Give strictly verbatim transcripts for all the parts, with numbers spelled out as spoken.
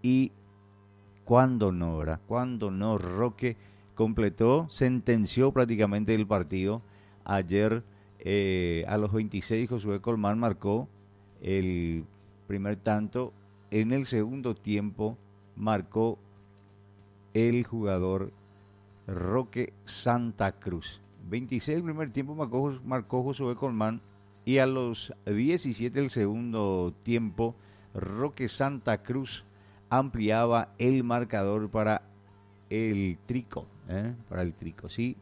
y cuando no, ¿verdad? Cuando no, Roque completó, sentenció prácticamente el partido. Ayer eh, a los veintiséis Josué Colmán marcó el primer tanto. En el segundo tiempo marcó el jugador Roque Santa Cruz. veintiséis el primer tiempo marcó, marcó Josué Colmán y a los diecisiete el segundo tiempo Roque Santa Cruz ampliaba el marcador para el Trico, ¿eh? para el Trico, sí.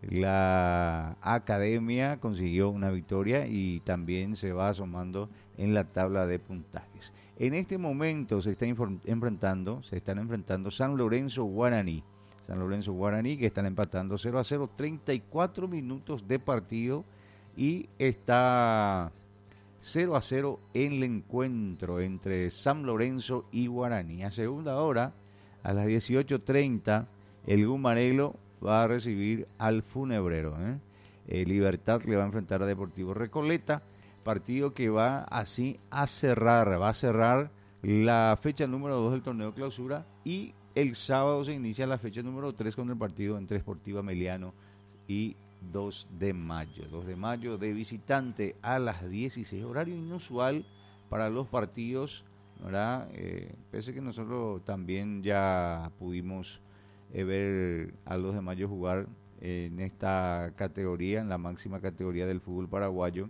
La academia consiguió una victoria y también se va asomando en la tabla de puntajes. En este momento se está enfrentando, se están enfrentando San Lorenzo Guaraní. San Lorenzo Guaraní que están empatando cero a cero, treinta y cuatro minutos de partido y está cero a cero en el encuentro entre San Lorenzo y Guaraní. A segunda hora, a las dieciocho treinta, el Gumarelo va a recibir al Funebrero. ¿eh? Eh, Libertad le va a enfrentar a Deportivo Recoleta, partido que va así a cerrar, va a cerrar la fecha número dos del torneo clausura y el sábado se inicia la fecha número tres con el partido entre Sportiva Meliano y dos de mayo. dos de mayo de visitante a las dieciséis, horario inusual para los partidos, ¿verdad? Eh, pese que nosotros también ya pudimos eh, ver a dos de mayo jugar eh, en esta categoría, en la máxima categoría del fútbol paraguayo,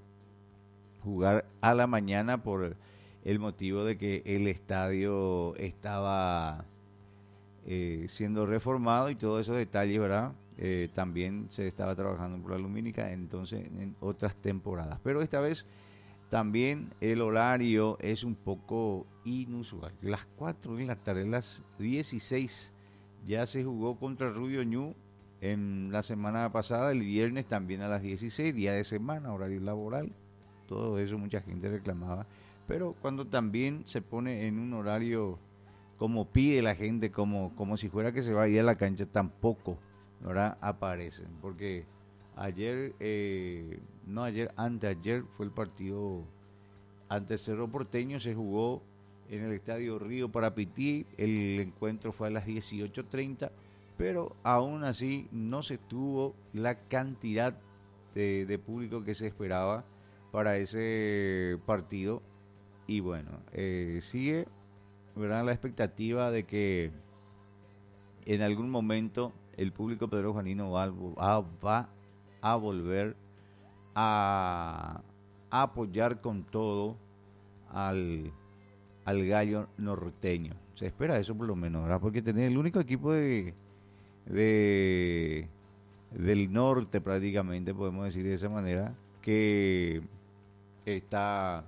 jugar a la mañana por el motivo de que el estadio estaba eh, siendo reformado y todos esos detalles, ¿verdad? Eh, también se estaba trabajando por la lumínica, entonces en otras temporadas. Pero esta vez también el horario es un poco inusual. Las cuatro de la tarde, las dieciséis, ya se jugó contra Rubio Ñu en la semana pasada, el viernes también a las dieciséis, día de semana, horario laboral. Todo eso mucha gente reclamaba. Pero cuando también se pone en un horario como pide la gente, como, como si fuera que se va a ir a la cancha, tampoco, ¿verdad? Aparecen. Porque ayer, eh, no ayer, anteayer fue el partido ante Cerro Porteño, se jugó en el Estadio Río Parapití, el encuentro fue a las dieciocho treinta, pero aún así no se tuvo la cantidad de, de público que se esperaba para ese partido. Y bueno, eh, sigue, ¿verdad?, la expectativa de que en algún momento el público Pedro Juanino va a, va a volver a, a apoyar con todo al, al gallo norteño. Se espera eso por lo menos, ¿verdad? Porque tener el único equipo de, de del norte prácticamente, podemos decir de esa manera, que está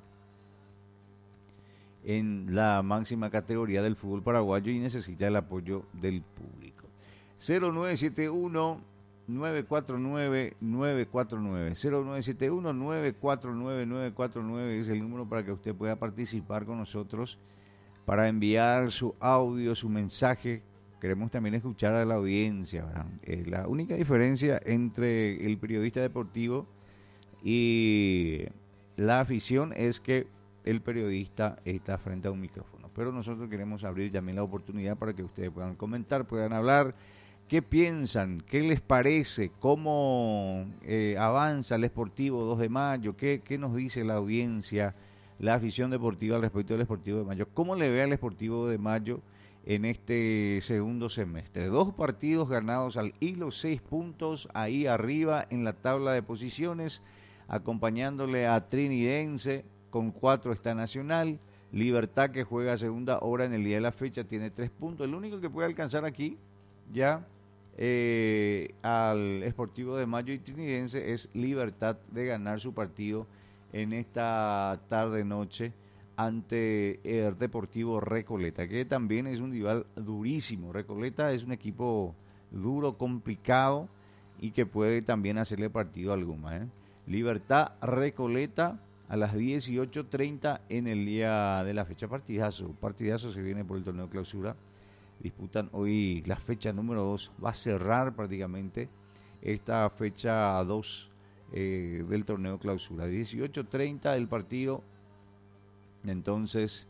en la máxima categoría del fútbol paraguayo y necesita el apoyo del público. cero nueve siete uno nueve cuatro nueve nueve cuatro nueve cero nueve siete uno nueve cuatro nueve nueve cuatro nueve es el número para que usted pueda participar con nosotros, para enviar su audio, su mensaje. Queremos también escuchar a la audiencia, ¿verdad? Eh, la única diferencia entre el periodista deportivo y la afición es que el periodista está frente a un micrófono, pero nosotros queremos abrir también la oportunidad para que ustedes puedan comentar, puedan hablar, qué piensan, qué les parece, cómo eh, avanza el Sportivo dos de mayo, qué, qué nos dice la audiencia, la afición deportiva al respecto del Sportivo de mayo, cómo le ve al Sportivo de mayo en este segundo semestre. Dos partidos ganados al hilo, seis puntos ahí arriba en la tabla de posiciones, acompañándole a Trinidense. Con cuatro está Nacional, Libertad, que juega segunda hora en el día de la fecha, tiene tres puntos. El único que puede alcanzar aquí ya eh, al Sportivo de Mayo y Trinidense es Libertad, de ganar su partido en esta tarde-noche ante el Deportivo Recoleta, que también es un rival durísimo. Recoleta es un equipo duro, complicado y que puede también hacerle partido a alguna. ¿eh? Libertad, Recoleta a las dieciocho treinta en el día de la fecha. Partidazo, partidazo se viene por el torneo clausura. Disputan hoy la fecha número dos. Va a cerrar prácticamente esta fecha dos eh, del torneo clausura. dieciocho treinta el partido. Entonces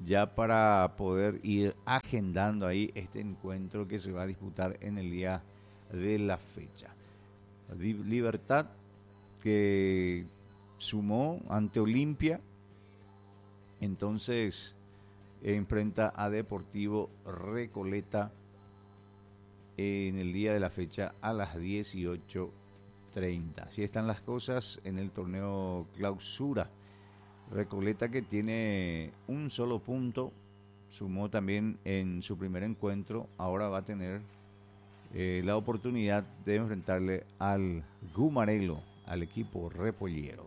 ya para poder ir agendando ahí este encuentro que se va a disputar en el día de la fecha. Libertad, que sumó ante Olimpia, entonces enfrenta a Deportivo Recoleta en el día de la fecha a las dieciocho treinta. Así están las cosas en el torneo Clausura. Recoleta, que tiene un solo punto, sumó también en su primer encuentro, ahora va a tener eh, la oportunidad de enfrentarle al Gumarelo, al equipo repollero.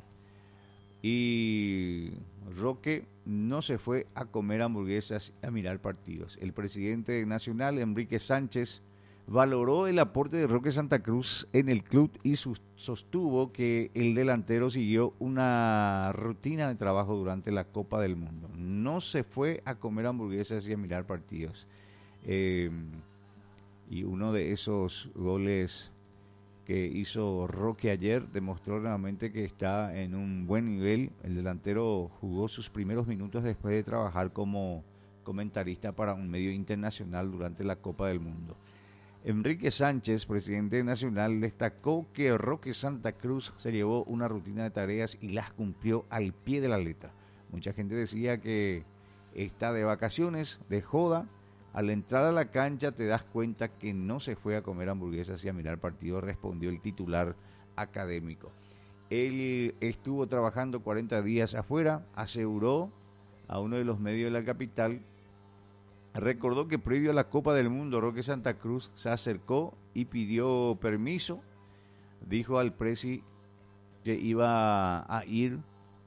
Y Roque no se fue a comer hamburguesas y a mirar partidos. El presidente nacional, Enrique Sánchez, valoró el aporte de Roque Santa Cruz en el club y sostuvo que el delantero siguió una rutina de trabajo durante la Copa del Mundo. No se fue a comer hamburguesas y a mirar partidos. Eh, y uno de esos goles que hizo Roque ayer demostró realmente que está en un buen nivel. El delantero jugó sus primeros minutos después de trabajar como comentarista para un medio internacional durante la Copa del Mundo. Enrique Sánchez, presidente nacional, destacó que Roque Santa Cruz se llevó una rutina de tareas y las cumplió al pie de la letra. Mucha gente decía que está de vacaciones, de joda. Al entrar a la cancha te das cuenta que no se fue a comer hamburguesas y a mirar partidos, respondió el titular académico. Él estuvo trabajando cuarenta días afuera, aseguró a uno de los medios de la capital. Recordó que previo a la Copa del Mundo, Roque Santa Cruz se acercó y pidió permiso. Dijo al presi que iba a ir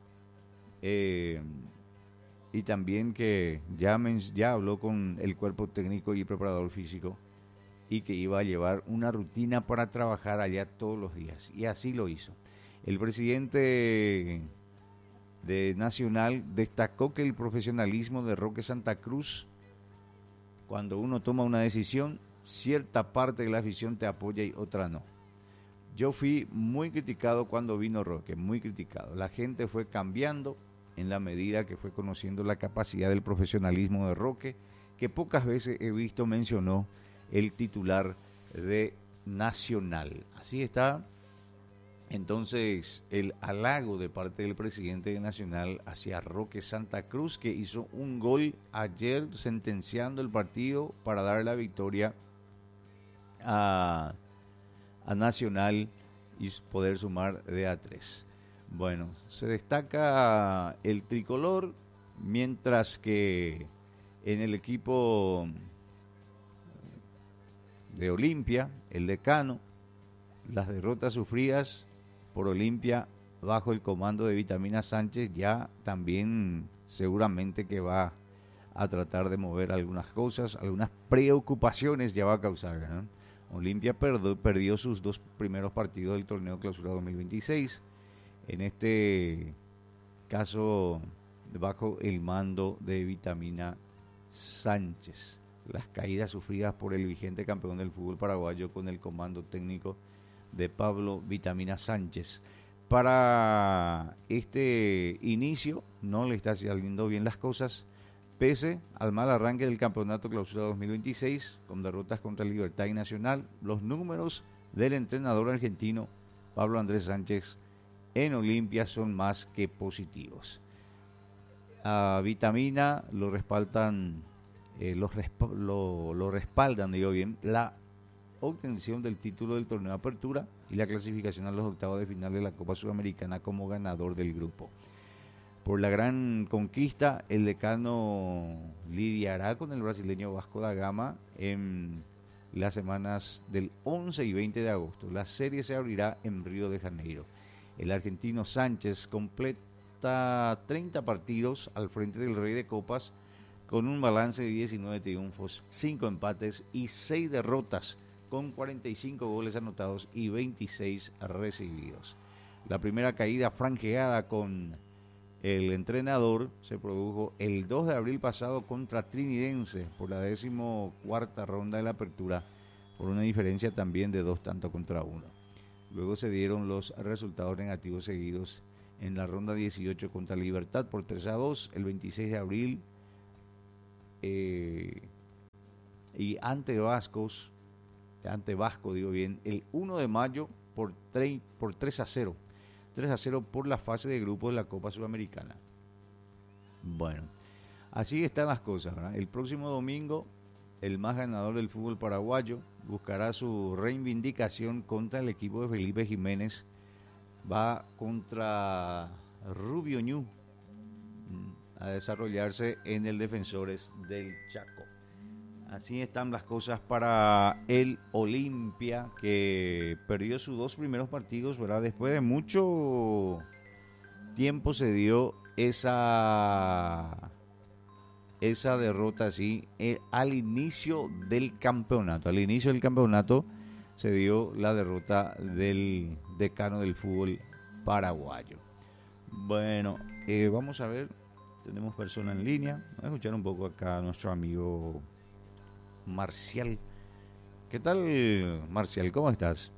eh, y también que ya, men, ya habló con el cuerpo técnico y preparador físico y que iba a llevar una rutina para trabajar allá todos los días. Y así lo hizo. El presidente de Nacional destacó que el profesionalismo de Roque Santa Cruz, cuando uno toma una decisión, cierta parte de la afición te apoya y otra no. Yo fui muy criticado cuando vino Roque, muy criticado. La gente fue cambiando en la medida que fue conociendo la capacidad del profesionalismo de Roque, que pocas veces he visto mencionó el titular de Nacional. Así está entonces el halago de parte del presidente de Nacional hacia Roque Santa Cruz, que hizo un gol ayer sentenciando el partido para dar la victoria a, a Nacional y poder sumar de a tres. Bueno, se destaca el tricolor, mientras que en el equipo de Olimpia, el decano, las derrotas sufridas por Olimpia bajo el comando de Vitamina Sánchez ya también seguramente que va a tratar de mover algunas cosas, algunas preocupaciones ya va a causar, ¿no? Olimpia perdió, perdió sus dos primeros partidos del torneo Clausura dos mil veintiséis, en este caso bajo el mando de Vitamina Sánchez. Las caídas sufridas por el vigente campeón del fútbol paraguayo con el comando técnico de Pablo Vitamina Sánchez. Para este inicio no le está saliendo bien las cosas, pese al mal arranque del campeonato Clausura dos mil veintiséis, con derrotas contra Libertad y Nacional. Los números del entrenador argentino Pablo Andrés Sánchez en Olimpia son más que positivos. A Vitamina lo respaldan, eh, lo, resp- lo, lo respaldan, digo bien, la obtención del título del torneo de apertura y la clasificación a los octavos de final de la Copa Sudamericana como ganador del grupo. Por la gran conquista, el decano lidiará con el brasileño Vasco da Gama en las semanas del once y veinte de agosto. La serie se abrirá en Río de Janeiro. El argentino Sánchez completa treinta partidos al frente del Rey de Copas con un balance de diecinueve triunfos, cinco empates y seis derrotas, con cuarenta y cinco goles anotados y veintiséis recibidos. La primera caída franqueada con el entrenador se produjo el dos de abril pasado contra Trinidense por la decimocuarta ronda de la apertura, por una diferencia también de dos tantos contra uno. Luego se dieron los resultados negativos seguidos en la ronda dieciocho contra Libertad por tres a dos, el veintiséis de abril eh, y ante Vascos, ante Vasco, digo bien, el uno de mayo por, tre- por tres a cero. tres a cero por la fase de grupos de la Copa Sudamericana. Bueno, así están las cosas, ¿verdad? El próximo domingo, el más ganador del fútbol paraguayo buscará su reivindicación contra el equipo de Felipe Jiménez. Va contra Rubio Ñu a desarrollarse en el Defensores del Chaco. Así están las cosas para el Olimpia, que perdió sus dos primeros partidos, ¿verdad? Después de mucho tiempo se dio esa esa derrota así eh, al inicio del campeonato. Al inicio del campeonato se dio la derrota del decano del fútbol paraguayo. Bueno, eh, vamos a ver, tenemos persona en línea. Vamos a escuchar un poco acá a nuestro amigo Marcial. ¿Qué tal, Marcial? ¿Cómo estás?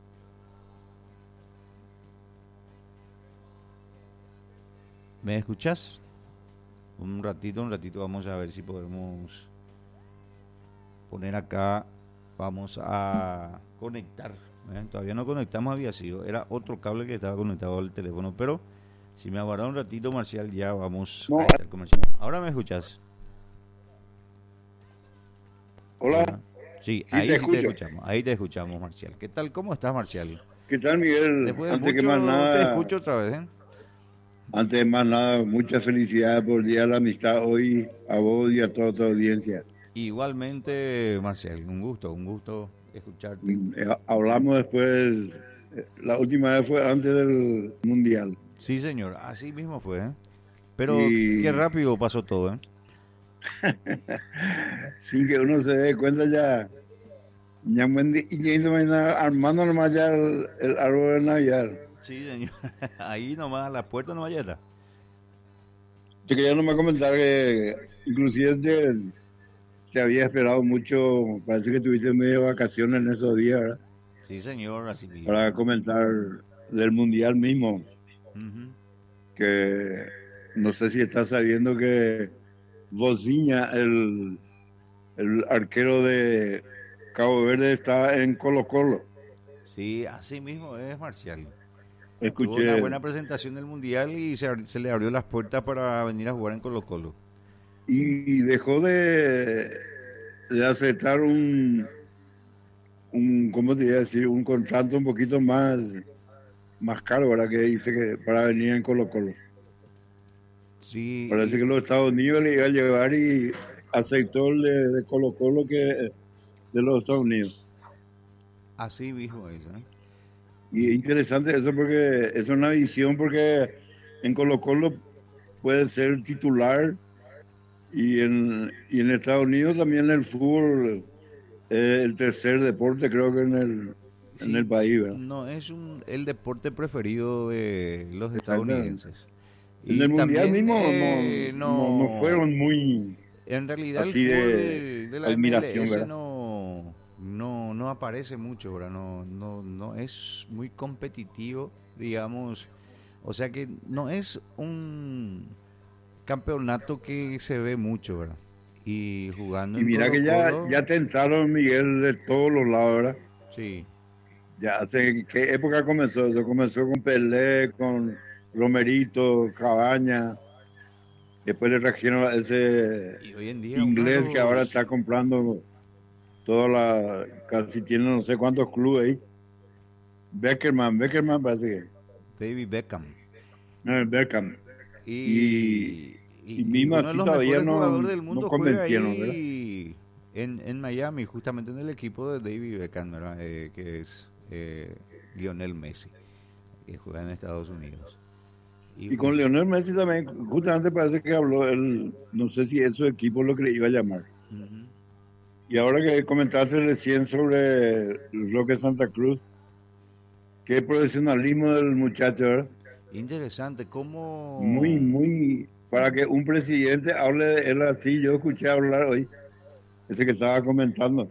¿Me escuchas? Un ratito, un ratito vamos a ver si podemos poner acá. Vamos a conectar. ¿eh? Todavía no conectamos, había sido. Era otro cable que estaba conectado al teléfono, pero si me aguarda un ratito, Marcial, ya vamos No. a estar comercial. ¿Ahora me escuchas? Hola. Hola. Sí, Sí, ahí te sí te escucho. escuchamos. Ahí te escuchamos, Marcial. ¿Qué tal? ¿Cómo estás, Marcial? ¿Qué tal, Miguel? Después de Antes que mucho más te nada, escucho otra vez, ¿eh? antes de más nada, mucha felicidad por el Día de la Amistad hoy a vos y a toda tu audiencia. Igualmente, Marcial, un gusto, un gusto escucharte. Mm, eh, Hablamos después, eh, la última vez fue antes del Mundial. Sí, señor, así mismo fue, ¿eh? Pero qué Y rápido pasó todo, ¿eh? sin que uno se dé cuenta ya, ya me- y ya imaginar, armando nomás ya el, el árbol de Navidad. Sí, señor. Ahí nomás, a la puerta nomás ya está. Yo quería nomás comentar que inclusive te, te había esperado mucho, parece que tuviste medio vacaciones en esos días, ¿verdad? Sí, señor, así mismo. Para comentar del Mundial mismo, Ujú. que no sé si estás sabiendo que Vozinha, el, el arquero de Cabo Verde, está en Colo Colo. Sí, así mismo es, Marcial. Tuvo una Escuché, buena presentación del Mundial y se, abri- se le abrió las puertas para venir a jugar en Colo Colo. y dejó de, de aceptar un, un, ¿cómo te iba a decir? Un contrato un poquito más, más caro, ¿verdad? Que dice que para venir en Colo Colo. Sí, Parece que y los Estados Unidos le iba a llevar y aceptó el de, de Colo Colo que de los Estados Unidos. así mismo es, ¿eh? Y es interesante eso porque es una visión porque en Colo Colo puede ser titular y en, y en Estados Unidos también el fútbol es el tercer deporte creo que en el, en el Sí, país, ¿verdad? no es un, el deporte preferido de los Exactamente. estadounidenses. En Y el Mundial también mismo no, eh, no, no no, fueron muy en realidad el así de fútbol de la admiración, M L S ¿verdad? no, no, no aparece mucho, ¿verdad? No, no, no es muy competitivo, digamos. O sea que no es un campeonato que se ve mucho, ¿verdad? Y jugando Y en mira Colo que ya, Colo, ya tentaron Miguel de todos los lados, ¿verdad? sí, Ya hace qué época comenzó eso, comenzó con Pelé, con Romerito, Cabaña, después le trajeron a ese y hoy en día uno de inglés que ahora está los, comprando toda la, casi tiene no sé cuántos clubes ahí. Beckerman, Beckerman parece que, David Beckham. no, Beckham. Y, Y, y y, y mismo uno de así los todavía mejores no, jugadores del no mundo juega convencieron, ¿verdad? ahí en, en Miami, justamente en el equipo de David Beckham, ¿verdad? Eh, que es eh, Lionel Messi, que juega en Estados Unidos. Y Y con pues, Lionel Messi también, justamente parece que habló él, no sé si es su equipo lo que le iba a llamar. ujú. Y ahora que comentaste recién sobre Roque Santa Cruz, qué profesionalismo del muchacho, ¿verdad? Interesante, Muy, cómo muy, para que un presidente hable de él así, yo escuché hablar hoy, ese que estaba comentando,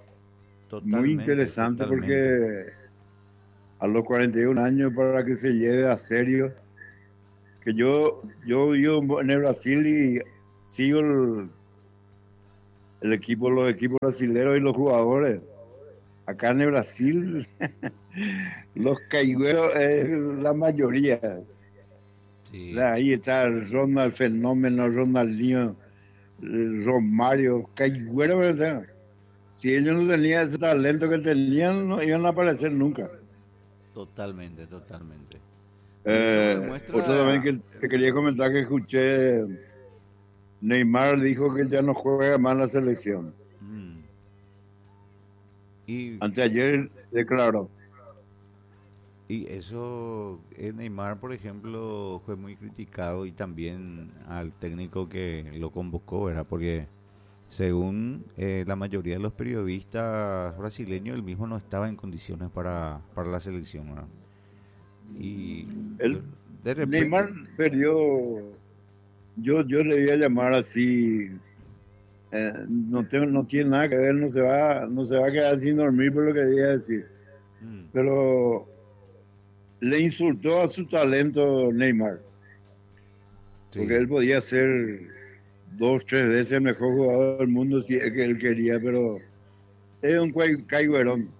muy totalmente, interesante totalmente. porque a los cuarenta y un años para que se lleve a serio, que yo, yo vivo en el Brasil y sigo el, el equipo, los equipos brasileños y los jugadores. Acá en el Brasil, los caigüeros es la mayoría. Sí. Ahí está el Ronald Fenómeno, Ronaldinho, el Romario, caigüero, ¿verdad? Si ellos no tenían ese talento que tenían, no iban a aparecer nunca. Totalmente, totalmente. Eh, Eso demuestra... Otro también que, que quería comentar que escuché, Neymar dijo que ya no juega más en la selección. Mm. Y, Anteayer declaró. y eso, eh, Neymar, por ejemplo, fue muy criticado y también al técnico que lo convocó, ¿verdad? Porque según eh, la mayoría de los periodistas brasileños, él mismo no estaba en condiciones para, para la selección, ¿verdad? Y Él, de repente... Neymar perdió, yo, yo le voy a llamar así, eh, no, tengo, no tiene nada que ver, no se va, no se va a quedar sin dormir por lo que voy a decir. Mm. Pero le insultó a su talento Neymar, Sí. porque él podía ser dos, tres veces el mejor jugador del mundo si es que él quería, pero es un cai- caigüerón.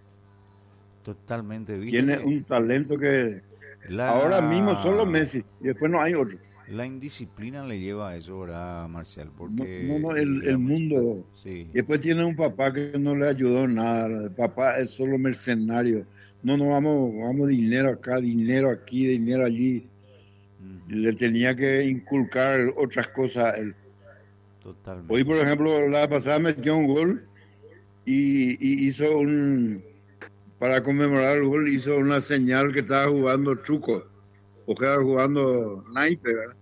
Totalmente, ¿viste? Tiene que un talento que la, ahora mismo solo Messi, y después no hay otro. la indisciplina le lleva a eso, ¿verdad, Marcial? No, Porque no, no, el, la el música- mundo. Sí, Y después tiene un papá que no le ayudó en nada. El papá es solo mercenario. No, no, vamos, vamos dinero acá, dinero aquí, dinero allí. ujú, Le tenía que inculcar otras cosas a él. totalmente. Hoy, por ejemplo, la pasada metió un gol y, y hizo un, para conmemorar el gol, hizo una señal que estaba jugando truco, o que estaba jugando naipe, ¿verdad?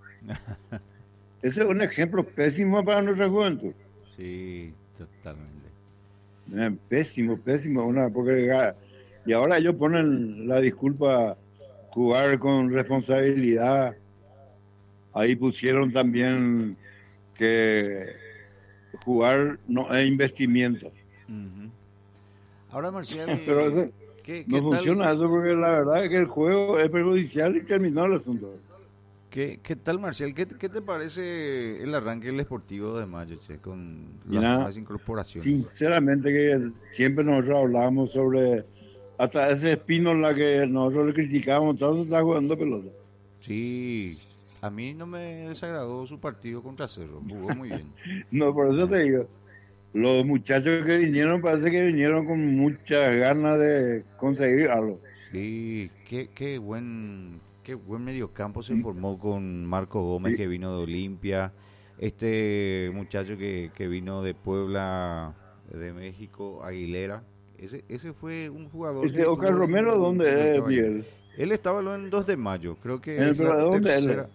Ese es un ejemplo pésimo para nuestra juventud. Sí, totalmente. Eh, Pésimo, pésimo, una, porque ga- y ahora ellos ponen la disculpa jugar con responsabilidad. Ahí pusieron también que jugar no es investimiento. Ujú. Ahora, Marcial, Pero eso ¿qué, qué no tal, funciona eso porque la verdad es que el juego es perjudicial y terminó el asunto. qué, qué tal, Marcial? ¿Qué, qué te parece el arranque del Sportivo de Mayo, che, con las Mira, nuevas incorporaciones? sinceramente que siempre nosotros hablábamos sobre hasta ese Espínola que nosotros le criticábamos, todo está jugando pelota. Sí, a mí no me desagradó su partido contra Cerro, jugó muy bien. No, por eso Ah, te digo, los muchachos que vinieron parece que vinieron con muchas ganas de conseguir algo. sí, qué, qué buen, qué buen mediocampo se formó con Marco Gómez, Sí, que vino de Olimpia, este muchacho que, que vino de Puebla, de México, Aguilera. Ese, ese fue un jugador ese que Oscar estuvo Romero, en, ¿dónde en el es, Caballero. Miguel? Él estaba en dos de mayo, creo que Eh, es la pero ¿de dónde él tercera. es?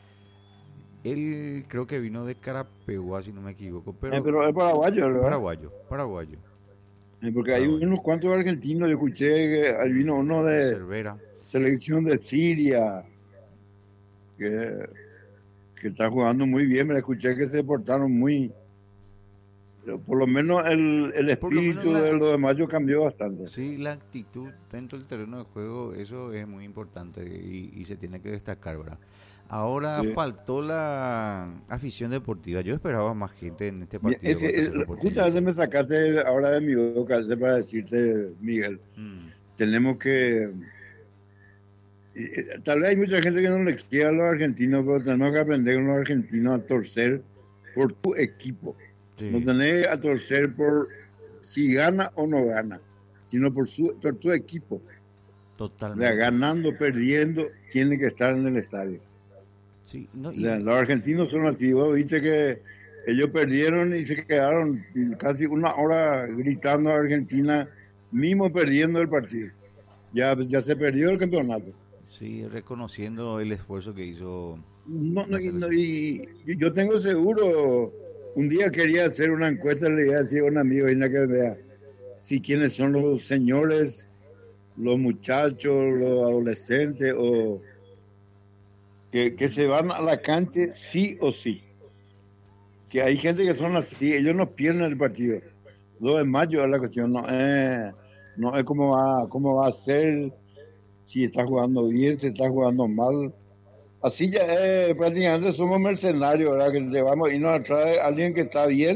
Él creo que vino de Carapeguá, si no me equivoco, Eh, pero pero es paraguayo, ¿verdad? paraguayo, paraguayo, Eh, porque hay paraguayo. unos cuantos argentinos, yo escuché que ahí vino Mm, uno de de Cervera. selección de Siria, que, que está jugando muy bien, me escuché que se portaron muy... Pero por lo menos el, el Por lo menos espíritu de la, lo de Mayo cambió bastante. sí, la actitud dentro del terreno de juego, eso es muy importante y, y se tiene que destacar, ¿verdad? Ahora Sí. faltó la afición deportiva. Yo esperaba más gente en este Mira, partido ese, contra es- Cerro Porteño, justamente che. me sacaste ahora de mi boca ese para decirte, Miguel, Mm, tenemos que... eh, Tal vez hay mucha gente que no le quiere a los argentinos, pero tenemos que aprender con los argentinos a torcer por tu equipo. No sí, tenés a torcer por si gana o no gana, sino por, su, por tu equipo. O sea, totalmente. ganando, perdiendo, tiene que estar en el estadio. Sí, no, O sea, y, los argentinos son activos, viste que ellos perdieron y se quedaron casi una hora gritando a Argentina, mismo perdiendo el partido. Ya, ya se perdió el campeonato. sí, reconociendo el esfuerzo que hizo No, no, la y, no, selección. y- y yo tengo seguro, un día quería hacer una encuesta, le iba a decir a un amigo Ina que vea si quiénes son los señores, los muchachos, los adolescentes, o que, que se van a la cancha sí o sí. Que hay gente que son así, ellos no pierden el partido. dos de mayo es la cuestión, no es, no es cómo va, cómo va a ser, si está jugando bien, si está jugando mal. Así ya es, prácticamente somos mercenarios, ¿verdad? Que le vamos a irnos atrás de alguien que está bien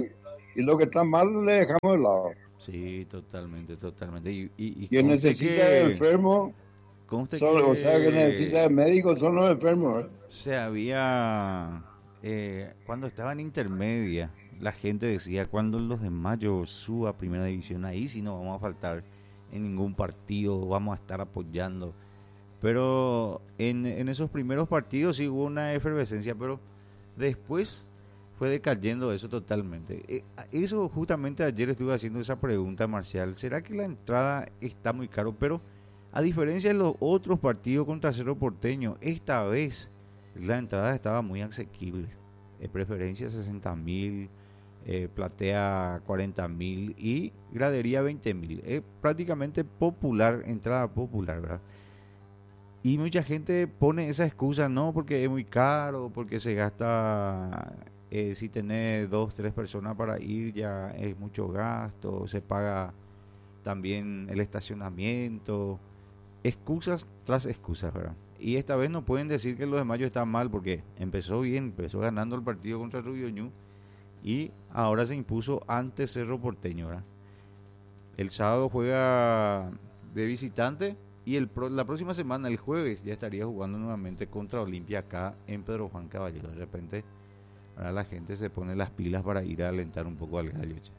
y lo que está mal le dejamos de lado. Sí, totalmente, totalmente. Y, y, y quien necesita que, enfermo, son, que, o sea, que necesita de médicos son los enfermos. ¿eh? Se había, eh, cuando estaba en intermedia, la gente decía, cuando los de Mayo suba a primera división, ahí sí no vamos a faltar en ningún partido, vamos a estar apoyando. Pero en, en esos primeros partidos sí hubo una efervescencia, pero después fue decayendo eso totalmente. Eh, eso justamente ayer estuve haciendo esa pregunta, Marcial. ¿Será que la entrada está muy caro? Pero a diferencia de los otros partidos contra Cerro Porteño, esta vez la entrada estaba muy asequible. Eh, preferencia sesenta mil, eh, platea cuarenta mil y gradería veinte mil. Es eh, prácticamente popular, entrada popular, ¿verdad? Y mucha gente pone esa excusa, no, porque es muy caro, porque se gasta... Eh, si tenés dos, tres personas para ir ya es mucho gasto, se paga también el estacionamiento, excusas tras excusas, ¿verdad? Y esta vez no pueden decir que los de Mayo están mal porque empezó bien, empezó ganando el partido contra Rubio Ñu y ahora se impuso ante Cerro Porteño, ¿verdad? El sábado juega de visitante y el pro, la próxima semana, el jueves, ya estaría jugando nuevamente contra Olimpia acá en Pedro Juan Caballero. De repente ahora la gente se pone las pilas para ir a alentar un poco al gallo. Che.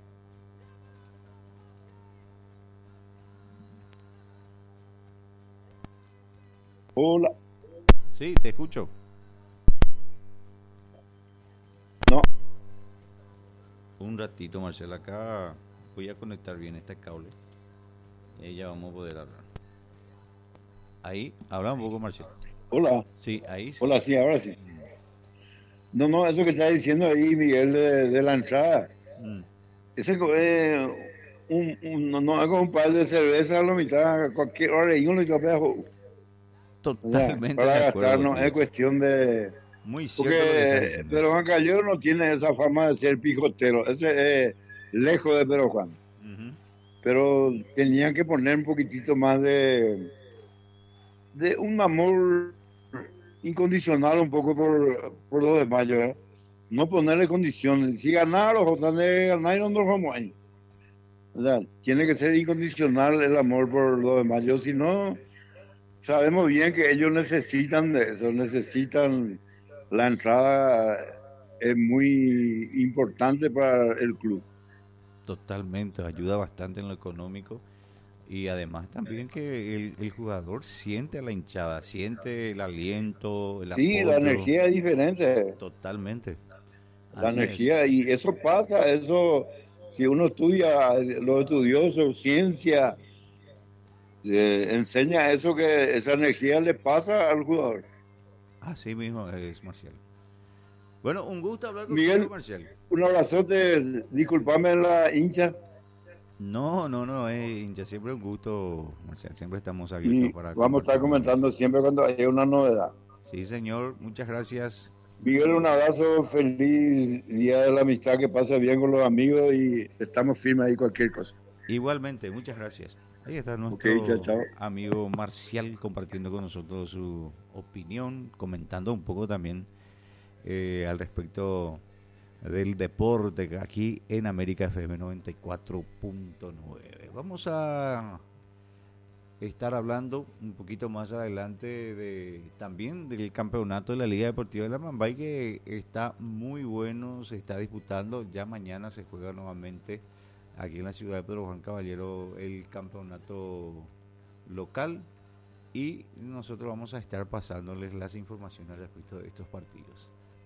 Hola. Sí, te escucho. No. Un ratito, Marcela, acá voy a conectar bien este cable. Y ahí ya vamos a poder hablar. Ahí, habla un poco, Marcela. Hola. Sí, ahí sí. Hola, sí, ahora sí. No, no, eso que está diciendo ahí, Miguel, de, de la entrada. Mm. Ese eh, un, un, no, no hago un par de cerveza a la mitad, cualquier hora y uno lo pega. Totalmente. Para de gastar, no es cuestión de. Muy cierto. Porque Pedro Juan Caballero no tiene esa fama de ser pijotero. Ese es lejos de Pedro Juan. Uh-huh. Pero tenían que poner un poquitito más de. de un amor incondicional un poco por, por los de Mayo, ¿eh? No ponerle condiciones. Si ganaron, o ganaron, no vamos ahí. ¿Verdad? Tiene que ser incondicional el amor por los de Mayo, si no, sabemos bien que ellos necesitan de eso, necesitan la entrada, es muy importante para el club. Totalmente, ayuda bastante en lo económico. Y además también que el, el jugador siente a la hinchada, siente el aliento, el sí, apoyo. La energía es diferente. Totalmente. La Así energía, es. Y eso pasa, eso, si uno estudia, los estudiosos, ciencia, eh, enseña eso, que esa energía le pasa al jugador. Así mismo es, Marcial. Bueno, un gusto hablar con Miguel, Marcial. Un abrazote, disculpame la hincha. No, no, no, es hincha, siempre un gusto, Marcial, siempre estamos abiertos y para... Vamos a estar comentando siempre cuando haya una novedad. Sí, señor, muchas gracias. Miguel, un abrazo, feliz Día de la Amistad, que pase bien con los amigos y estamos firmes ahí cualquier cosa. Igualmente, muchas gracias. Ahí está nuestro okay, chao, chao. amigo Marcial compartiendo con nosotros su opinión, comentando un poco también eh, al respecto del deporte aquí en América F M noventa y cuatro punto nueve. Vamos a estar hablando un poquito más adelante de también del campeonato de la Liga Deportiva de la Mambay, que está muy bueno, se está disputando, ya mañana se juega nuevamente aquí en la ciudad de Pedro Juan Caballero el campeonato local y nosotros vamos a estar pasándoles las informaciones respecto de estos partidos.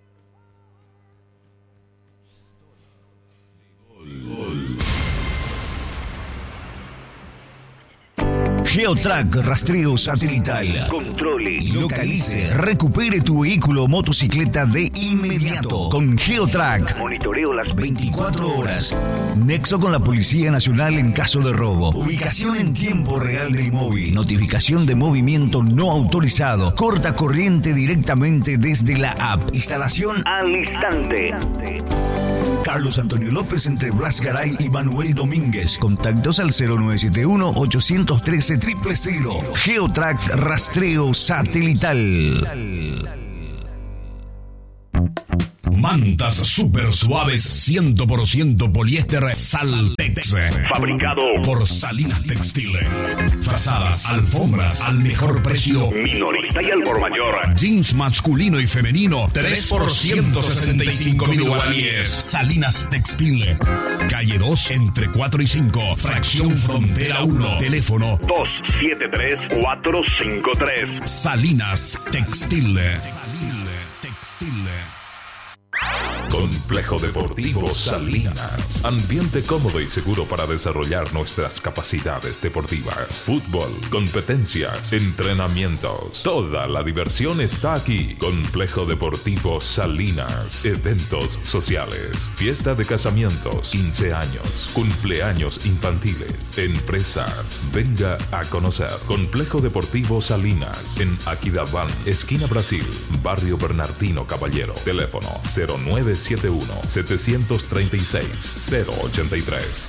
Geotrack rastreo satelital. Controle, localice, recupere tu vehículo o motocicleta de inmediato. Con Geotrack. Monitoreo las veinticuatro horas. Nexo con la Policía Nacional en caso de robo. Ubicación en tiempo real del móvil. Notificación de movimiento no autorizado. Corta corriente directamente desde la app. Instalación al instante. Carlos Antonio López entre Blas Garay y Manuel Domínguez. Contactos al cero nueve siete uno, ocho uno tres, cero cero cero. Geotrack rastreo satelital. Mantas super suaves cien por ciento poliéster Saltex. Fabricado por Salinas Textiles. Frazadas, alfombras al mejor precio. Minorista y al por mayor. Jeans masculino y femenino tres por ciento sesenta y cinco mil guaraníes. Salinas Textiles. Calle dos entre cuatro y cinco. Fracción Frontera uno. Teléfono dos siete tres cuatro cinco tres. Salinas Textiles. Textiles. Complejo Deportivo Salinas. Ambiente cómodo y seguro para desarrollar nuestras capacidades deportivas. Fútbol, competencias, entrenamientos. Toda la diversión está aquí. Complejo Deportivo Salinas. Eventos sociales. Fiesta de casamientos, quince años, cumpleaños infantiles, empresas. Venga a conocer. Complejo Deportivo Salinas. En Aquidabán, esquina Brasil, barrio Bernardino Caballero. Teléfono cero nueve siete uno siete tres seis cero ocho tres.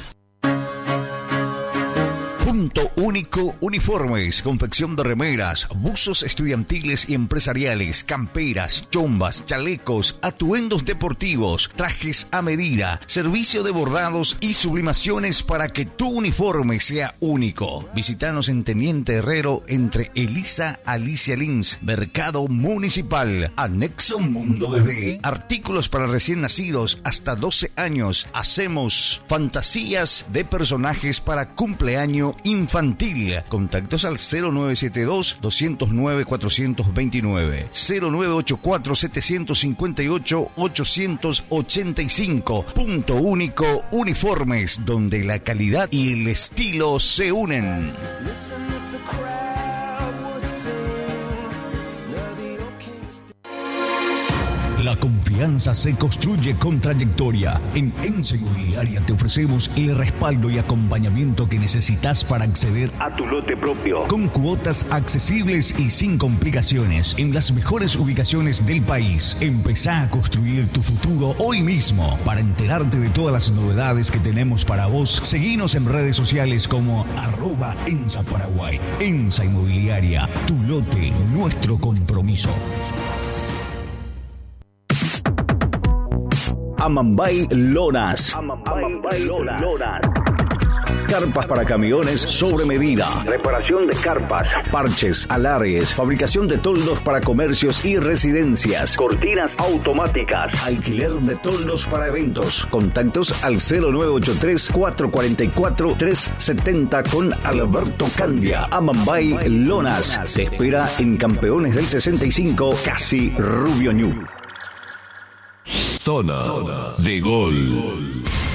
Punto Único Uniformes, confección de remeras, buzos estudiantiles y empresariales, camperas, chombas, chalecos, atuendos deportivos, trajes a medida, servicio de bordados y sublimaciones para que tu uniforme sea único. Visítanos en Teniente Herrero entre Elisa Alicia Lins, Mercado Municipal, anexo Mundo Bebé, artículos para recién nacidos hasta doce años. Hacemos fantasías de personajes para cumpleaños infantil. Contactos al cero nueve siete dos dos cero nueve cuatro dos nueve, cero nueve ocho cuatro siete cinco ocho ocho ocho cinco. Punto Único Uniformes, donde la calidad y el estilo se unen. La confianza se construye con trayectoria. En Ensa Inmobiliaria te ofrecemos el respaldo y acompañamiento que necesitas para acceder a tu lote propio. Con cuotas accesibles y sin complicaciones. En las mejores ubicaciones del país. Empezá a construir tu futuro hoy mismo. Para enterarte de todas las novedades que tenemos para vos, seguinos en redes sociales como arroba Ensa Paraguay. Ensa Inmobiliaria, tu lote, nuestro compromiso. Amambay Lonas. Amambay Lonas. Carpas para camiones sobre medida. Reparación de carpas, parches, alares, fabricación de toldos para comercios y residencias. Cortinas automáticas. Alquiler de toldos para eventos. Contactos al cero nueve ocho tres cuatro cuatro cuatro tres siete cero con Alberto Candia. Amambay Lonas. Te espera en Campeones del sesenta y cinco, casi Rubio Ñu. Zona de gol.